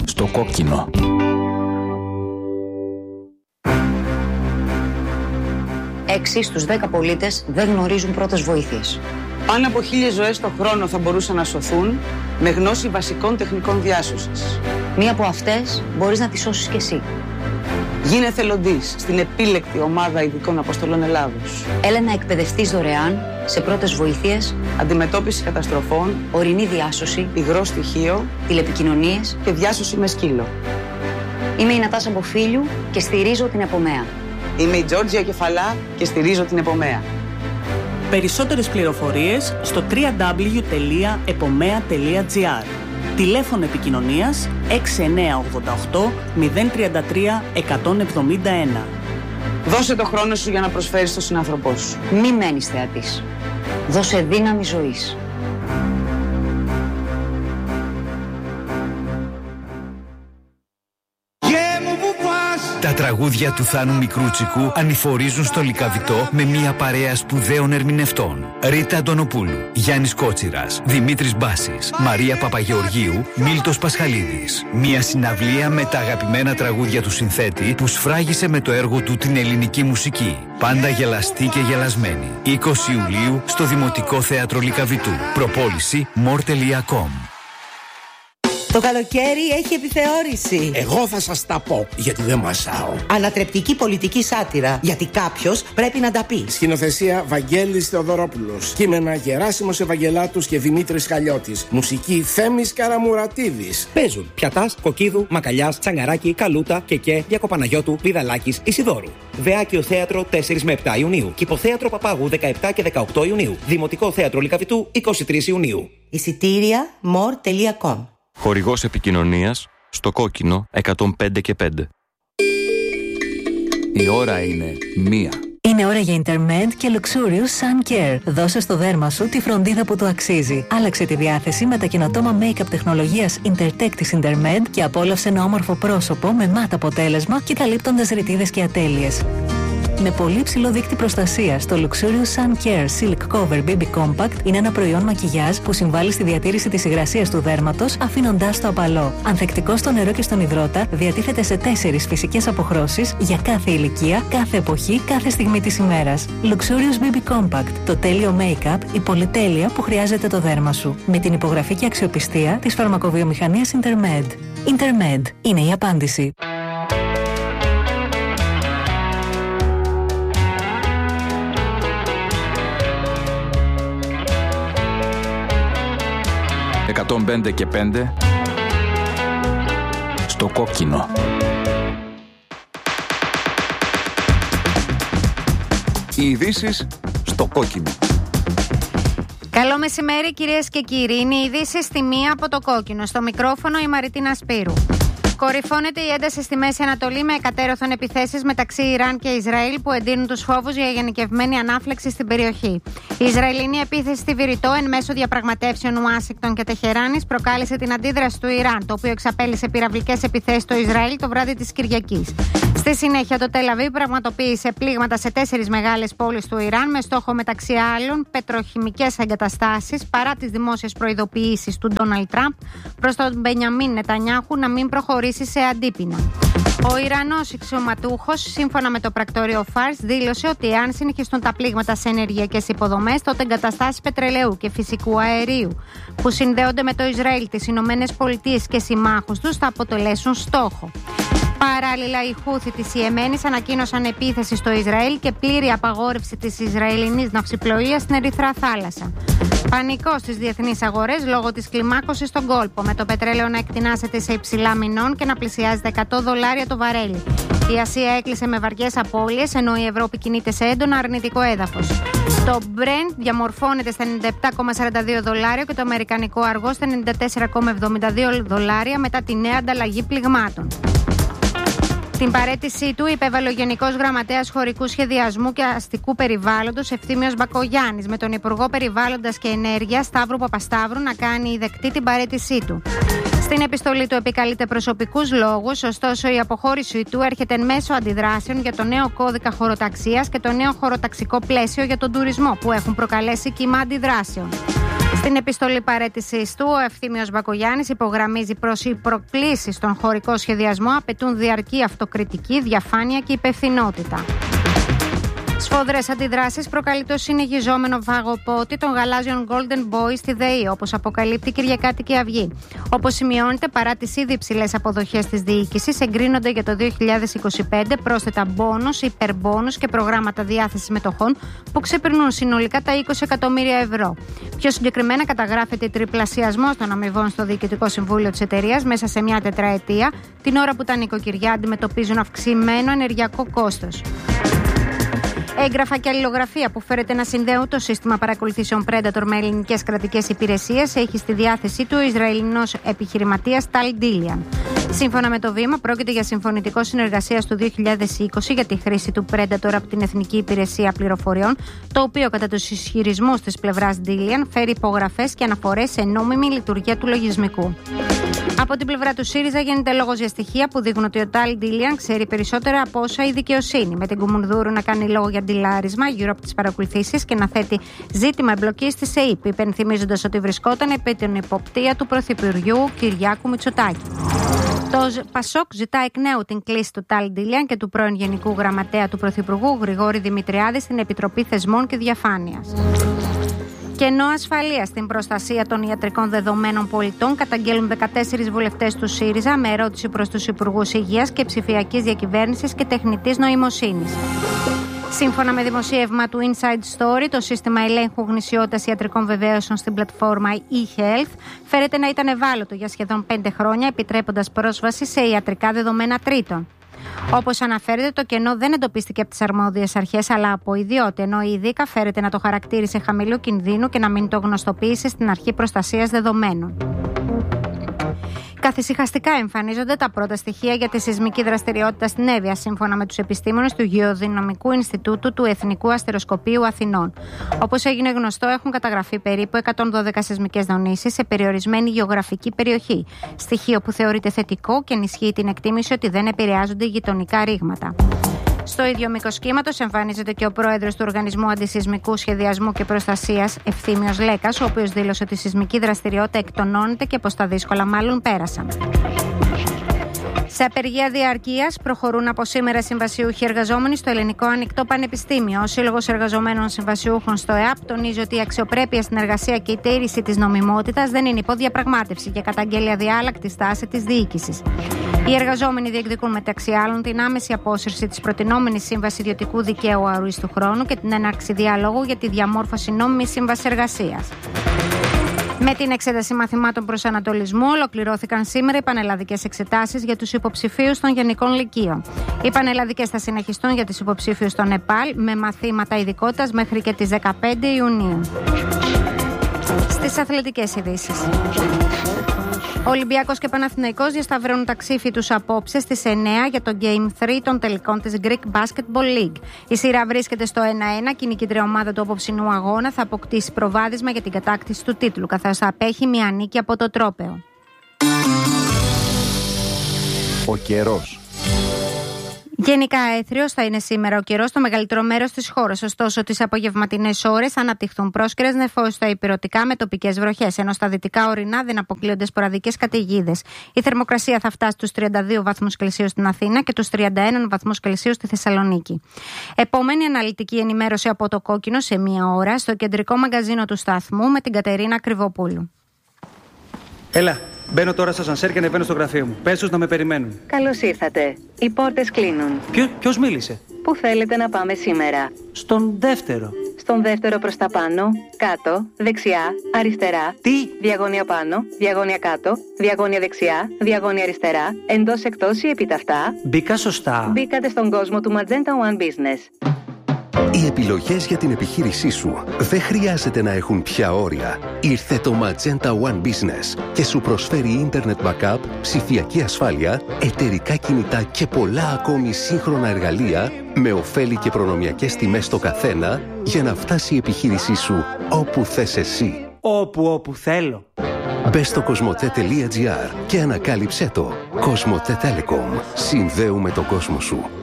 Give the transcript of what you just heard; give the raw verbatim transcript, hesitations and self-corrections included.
Στο κόκκινο. Έξι στους δέκα πολίτες δεν γνωρίζουν πρώτες βοήθειες. Πάνω από χίλιες ζωές το χρόνο θα μπορούσαν να σωθούν με γνώση βασικών τεχνικών διάσωσης. Μία από αυτές μπορείς να τη σώσεις κι εσύ. Γίνε εθελοντής στην επίλεκτη ομάδα ειδικών αποστολών Ελλάδος. Έλα να εκπαιδευτείς δωρεάν σε πρώτες βοήθειες, αντιμετώπιση καταστροφών, ορεινή διάσωση, υγρό στοιχείο, τηλεπικοινωνίες και διάσωση με σκύλο. Είμαι η Νατάσα Μποφίλιου και στηρίζω την Επομέα. Είμαι η Τζόρτζια Κεφαλά και στηρίζω την Επομέα. Περισσότερες πληροφορίες στο double-u double-u double-u τελεία επομέα τελεία τζι άρ. Τηλέφωνο επικοινωνίας έξι εννιά οκτώ οκτώ μηδέν τρία τρία εκατόν εβδομήντα ένα. Δώσε το χρόνο σου για να προσφέρεις στον συνάνθρωπό σου. Μη μένεις θεατής. Δώσε δύναμη ζωής. Τα τραγούδια του Θάνου Μικρούτσικου ανηφορίζουν στο Λυκαβητό με μια παρέα σπουδαίων ερμηνευτών. Ρίτα Αντωνοπούλου, Γιάννης Κότσιρας, Δημήτρης Μπάσης, Μαρία Παπαγεωργίου, Μίλτος Πασχαλίδης. Μια συναυλία με τα αγαπημένα τραγούδια του συνθέτη που σφράγισε με το έργο του την ελληνική μουσική. Πάντα γελαστή και γελασμένη. είκοσι Ιουλίου στο Δημοτικό Θέατρο Λυκαβητού. Προπόληση μορ τελεία κομ. Το καλοκαίρι έχει επιθεώρηση. Εγώ θα σας τα πω, γιατί δεν μασάω. Ανατρεπτική πολιτική σάτυρα, γιατί κάποιος πρέπει να τα πει. Σκηνοθεσία Βαγγέλης Θεοδωρόπουλος. Κείμενα Γεράσιμος Ευαγγελάτους και Δημήτρης Χαλιώτης. Μουσική Θέμης Καραμουρατίδης. Παίζουν Πιατάς, Κοκκίδου, Μακαλιάς, Τσαγκαράκη, Καλούτα, Κεκέ, Διακοπαναγιώτου, Πηδαλάκης, Ισιδώρου. Βεάκιο Θέατρο τέσσερα με επτά Ιουνίου. Κυποθέατρο Παπάγου δεκαεπτά και δεκαοκτώ Ιουνίου. Δημοτικό Θέατρο Λυκαβητού είκοσι τρεις Ιουνίου. Εισιτήρια μορ τελεία κομ. Χορηγός επικοινωνίας στο κόκκινο εκατόν πέντε και πέντε. Η ώρα είναι μία. Είναι ώρα για Intermed και Luxurious Sun Care. Δώσε στο δέρμα σου τη φροντίδα που του αξίζει. Άλλαξε τη διάθεση με τα καινοτόμα make-up τεχνολογίας Intertech της Intermed και απόλαυσε ένα όμορφο πρόσωπο με μάτ αποτέλεσμα και καλύπτοντας ρητίδες και ατέλειες. Με πολύ ψηλό δείκτη προστασίας, το Luxurious Sun Care Silk Cover Baby Compact είναι ένα προϊόν μακιγιάζ που συμβάλλει στη διατήρηση της υγρασίας του δέρματος, αφήνοντάς το απαλό. Ανθεκτικό στο νερό και στον υδρότα, διατίθεται σε τέσσερις φυσικές αποχρώσεις για κάθε ηλικία, κάθε εποχή, κάθε στιγμή της ημέρας. Luxurious Baby Compact, το τέλειο make-up, η πολυτέλεια που χρειάζεται το δέρμα σου. Με την υπογραφή και αξιοπιστία της φαρμακοβιομηχανίας Intermed. Intermed είναι η απάντηση. εκατόν πέντε και πέντε στο κόκκινο. Οι ειδήσεις στο κόκκινο. Καλό μεσημέρι κυρίες και κύριοι. Είναι οι ειδήσεις στη μία από το κόκκινο. Στο μικρόφωνο η Μαριτίνα Σπύρου. Κορυφώνεται η ένταση στη Μέση Ανατολή με εκατέρωθεν επιθέσεις μεταξύ Ιράν και Ισραήλ που εντείνουν τους φόβους για γενικευμένη ανάφλεξη στην περιοχή. Η Ισραηλινή επίθεση στη Βηρητό εν μέσω διαπραγματεύσεων Ουάσιγκτον και Τεχεράνης προκάλεσε την αντίδραση του Ιράν, το οποίο εξαπέλυσε πυραυλικές επιθέσεις στο Ισραήλ το βράδυ της Κυριακής. Στη συνέχεια, το Τελ Αβίβ πραγματοποίησε πλήγματα σε τέσσερις μεγάλες πόλεις του Ιράν με στόχο μεταξύ άλλων πετροχημικές εγκαταστάσεις παρά τις δημόσιες προειδοποιήσεις του Ντόναλντ Τραμπ προς τον Μπενιαμίν Νετανιάχου να μην προχωρήσει σε αντίπεινα. Ο Ιρανός αξιωματούχος, σύμφωνα με το πρακτορείο Φάρς, δήλωσε ότι αν συνεχιστούν τα πλήγματα σε ενεργειακές υποδομές, τότε εγκαταστάσεις πετρελαίου και φυσικού αερίου που συνδέονται με το Ισραήλ, τις Ηνωμένες Πολιτείες και συμμάχους τους θα αποτελέσουν στόχο. Παράλληλα, οι Χούθι της Ιεμένης ανακοίνωσαν επίθεση στο Ισραήλ και πλήρη απαγόρευση της Ισραηλινής ναυσιπλοείας στην Ερυθρά Θάλασσα. Πανικό στις διεθνείς αγορές λόγω της κλιμάκωσης στον κόλπο, με το πετρέλαιο να εκτινάσεται σε υψηλά μηνών και να πλησιάζει τα εκατό δολάρια το βαρέλι. Η Ασία έκλεισε με βαριές απώλειες, ενώ η Ευρώπη κινείται σε έντονο αρνητικό έδαφος. Το Brent διαμορφώνεται στα ενενήντα επτά κόμμα σαράντα δύο δολάρια και το αμερικανικό αργό στα ενενήντα τέσσερα κόμμα εβδομήντα δύο δολάρια μετά τη νέα ανταλλαγή πληγμάτων. Την παραίτησή του υπέβαλε ο Γενικός Γραμματέας Χωρικού Σχεδιασμού και Αστικού Περιβάλλοντος Ευθύμιος Μπακογιάννης με τον Υπουργό Περιβάλλοντας και Ενέργειας Σταύρο Παπασταύρου να κάνει δεκτή την παραίτησή του. Στην επιστολή του επικαλείται προσωπικούς λόγους, ωστόσο η αποχώρηση του έρχεται εν μέσω αντιδράσεων για το νέο κώδικα χωροταξίας και το νέο χωροταξικό πλαίσιο για τον τουρισμό που έχουν προκαλέσει κύμα αντιδράσεων. Στην επιστολή παραίτησής του, ο Ευθύμιος Μπακογιάννης υπογραμμίζει πως οι προκλήσεις στον χωρικό σχεδιασμό απαιτούν διαρκή αυτοκριτική, διαφάνεια και υπευθυνότητα. Σφοδρές αντιδράσεις προκαλεί το συνεχιζόμενο βαγοπότη των γαλάζιων Golden Boys στη ΔΕΗ, όπως αποκαλύπτει η Κυριακάτικη Αυγή. Όπως σημειώνεται, παρά τις ήδη υψηλές αποδοχές της διοίκησης, εγκρίνονται για το δύο χιλιάδες είκοσι πέντε πρόσθετα μπόνους, υπερμπόνους και προγράμματα διάθεσης μετοχών που ξεπερνούν συνολικά τα είκοσι εκατομμύρια ευρώ. Πιο συγκεκριμένα, καταγράφεται τριπλασιασμός των αμοιβών στο Διοικητικό Συμβούλιο της εταιρείας μέσα σε μια τετραετία, την ώρα που τα νοικοκυριά αντιμετωπίζουν αυξημένο ενεργειακό κόστος. Έγγραφα και αλληλογραφία που φέρεται να συνδέουν το σύστημα παρακολουθήσεων Predator με ελληνικές κρατικές υπηρεσίες έχει στη διάθεσή του ο Ισραηλινός επιχειρηματίας Tal Dilian. Σύμφωνα με το Βήμα, πρόκειται για συμφωνητικό συνεργασίας του δύο χιλιάδες είκοσι για τη χρήση του Predator από την Εθνική Υπηρεσία Πληροφοριών, το οποίο κατά τους ισχυρισμούς της πλευράς Dilian φέρει υπογραφές και αναφορές σε νόμιμη λειτουργία του λογισμικού. Από την πλευρά του ΣΥΡΙΖΑ γίνεται λόγος για στοιχεία που δείχνουν ότι ο Tal Dilian ξέρει περισσότερα από όσα η δικαιοσύνη, με την Κουμουνδούρου να κάνει λόγο για ντυλάρισμα γύρω από τις παρακολουθήσεις και να θέτει ζήτημα εμπλοκής της ΕΥΠ, υπενθυμίζοντας ότι βρισκόταν επί την υποπτία του Πρωθυπουργού Κυριάκου Μητσοτάκη. Το ΠΑΣΟΚ ζητά εκ νέου την κλίση του Tal Dilian και του πρώην Γενικού Γραμματέα του Πρωθυπουργού Γρηγόρη Δημητριάδη στην Επιτροπή Θεσμών και Διαφάνειας. Κενό ασφαλείας στην προστασία των ιατρικών δεδομένων πολιτών καταγγέλουν δεκατέσσερις βουλευτές του ΣΥΡΙΖΑ με ερώτηση προς τους Υπουργούς Υγείας και Ψηφιακής Διακυβέρνησης και Τεχνητής Νοημοσύνης. Σύμφωνα με δημοσίευμα του Inside Story, το σύστημα ελέγχου γνησιότητας ιατρικών βεβαίωσεων στην πλατφόρμα e-Health φέρεται να ήταν ευάλωτο για σχεδόν πέντε χρόνια, επιτρέποντας πρόσβαση σε ιατρικά δεδομένα τρίτων. Όπως αναφέρεται, το κενό δεν εντοπίστηκε από τις αρμόδιες αρχές, αλλά από ιδιώτη, ενώ η ΙΔΙΚΑ φέρεται να το χαρακτήρισε χαμηλού κινδύνου και να μην το γνωστοποίησε στην Αρχή Προστασίας Δεδομένων. Καθησυχαστικά εμφανίζονται τα πρώτα στοιχεία για τη σεισμική δραστηριότητα στην Εύβοια, σύμφωνα με τους επιστήμονες του Γεωδυναμικού Ινστιτούτου του Εθνικού Αστεροσκοπείου Αθηνών. Όπως έγινε γνωστό, έχουν καταγραφεί περίπου εκατόν δώδεκα σεισμικές δονήσεις σε περιορισμένη γεωγραφική περιοχή. Στοιχείο που θεωρείται θετικό και ενισχύει την εκτίμηση ότι δεν επηρεάζονται γειτονικά ρήγματα. Στο ίδιο μήκος κύματος εμφανίζεται και ο πρόεδρος του Οργανισμού Αντισεισμικού Σχεδιασμού και Προστασίας, Ευθύμιος Λέκας, ο οποίος δήλωσε ότι η σεισμική δραστηριότητα εκτονώνεται και πως τα δύσκολα μάλλον πέρασαν. Σε απεργία διαρκείας προχωρούν από σήμερα συμβασιούχοι εργαζόμενοι στο Ελληνικό Ανοιχτό Πανεπιστήμιο. Ο Σύλλογος Εργαζομένων Συμβασιούχων στο ΕΑΠ τονίζει ότι η αξιοπρέπεια στην εργασία και η τήρηση της νομιμότητας δεν είναι υποδιαπραγμάτευση και καταγγέλει αδιάλακτη στάση της διοίκησης. Οι εργαζόμενοι διεκδικούν μεταξύ άλλων την άμεση απόσυρση της προτινόμενης σύμβασης ιδιωτικού δικαίου αορίστου χρόνου και την έναρξη διαλόγου για τη διαμόρφωση νόμιμης σύμβασης εργασίας. Με την εξέταση μαθημάτων προσανατολισμού ολοκληρώθηκαν σήμερα οι πανελλαδικές εξετάσεις για τους υποψηφίους των Γενικών Λυκείων. Οι πανελλαδικές θα συνεχιστούν για τους υποψήφιους των ΕΠΑΛ με μαθήματα ειδικότητας μέχρι και τις δεκαπέντε Ιουνίου. Στις αθλητικές ειδήσεις. Ολυμπιακός και Παναθηναϊκός διασταυρώνουν τα ξύφη τους απόψε στις εννιά για το Game τρία των τελικών της Greek Basketball League. Η σειρά βρίσκεται στο ένα ένα και η νικήτρια ομάδα του απόψινού αγώνα θα αποκτήσει προβάδισμα για την κατάκτηση του τίτλου, καθώς θα απέχει μια νίκη από το τρόπαιο. Ο καιρός. Γενικά έθριος θα είναι σήμερα ο καιρός στο μεγαλύτερο μέρος της χώρας. Ωστόσο, τις απογευματινές ώρες θα αναπτυχθούν πρόσκαιρες νεφώσεις στα υπηρετικά με τοπικές βροχές, ενώ στα δυτικά ορεινά δεν αποκλείονται σποραδικές καταιγίδες. Η θερμοκρασία θα φτάσει στους τριάντα δύο βαθμούς Κελσίου στην Αθήνα και τους τριάντα ένα βαθμούς Κελσίου στη Θεσσαλονίκη. Επόμενη αναλυτική ενημέρωση από το Κόκκινο σε μία ώρα στο κεντρικό μαγκαζίνο του σταθμού με την Κατερίνα Κρυβοπούλου. Έλα. Μπαίνω τώρα στο σανσέρ και ανεβαίνω στο γραφείο μου. Πες τους να με περιμένουν. Καλώς ήρθατε. Οι πόρτες κλείνουν. Ποιο, ποιος μίλησε? Πού θέλετε να πάμε σήμερα? Στον δεύτερο. Στον δεύτερο προς τα πάνω, κάτω, δεξιά, αριστερά. Τι? Διαγώνια πάνω, διαγώνια κάτω, διαγώνια δεξιά, διαγώνια αριστερά, εντός εκτός ή επιταυτά. Μπήκα σωστά. Μπήκατε στον κόσμο του Magenta One Business. Οι επιλογές για την επιχείρησή σου δεν χρειάζεται να έχουν πια όρια. Ήρθε το Magenta One Business και σου προσφέρει Internet Backup, ψηφιακή ασφάλεια, εταιρικά κινητά και πολλά ακόμη σύγχρονα εργαλεία με ωφέλη και προνομιακές τιμές στο καθένα για να φτάσει η επιχείρησή σου όπου θες εσύ. Όπου όπου θέλω. Μπες στο κοσμοτέ τελεία τζι άρ και ανακάλυψέ το. Κοσμοτέ Telecom. Συνδέουμε τον κόσμο σου.